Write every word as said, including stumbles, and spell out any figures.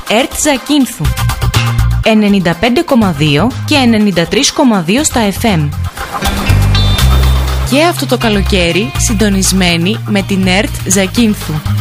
ΕΡΤ Ζακίνθου ενενήντα πέντε κόμμα δύο και ενενήντα τρία κόμμα δύο στα εφ εμ. Και αυτό το καλοκαίρι συντονισμένοι με την ΕΡΤ Ζακίνθου.